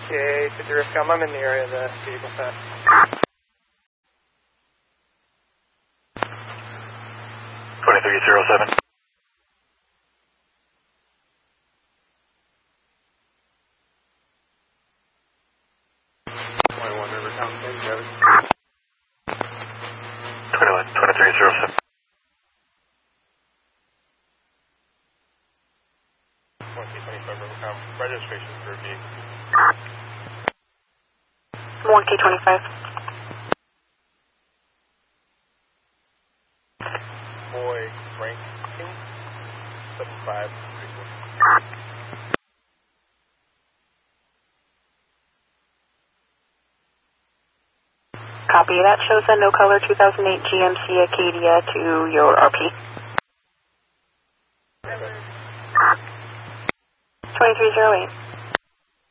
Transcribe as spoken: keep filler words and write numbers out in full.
Okay, to Deerscom, I'm in the area of the vehicle set. twenty-three zero seven. twenty-one Rivertown, ten seven. twenty-one, twenty-three zero seven. one K twenty-five Rivertown, registration for vehicle. one K twenty-five. Boy, Frank King, seven five three four. Copy. That shows a no color two thousand eight G M C Acadia to your R P. twenty-three zero eight.